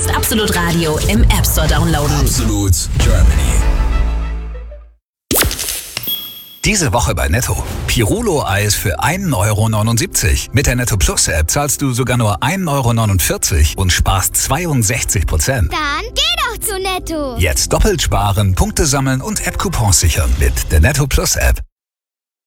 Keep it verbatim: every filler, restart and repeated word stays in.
Jetzt Absolut Radio im App Store downloaden. Absolut Germany. Diese Woche bei Netto. Pirulo-Eis für ein Euro neunundsiebzig. Mit der Netto Plus App zahlst du sogar nur ein Euro neunundvierzig und sparst zweiundsechzig Prozent. Dann geh doch zu Netto. Jetzt doppelt sparen, Punkte sammeln und App-Coupons sichern mit der Netto Plus App.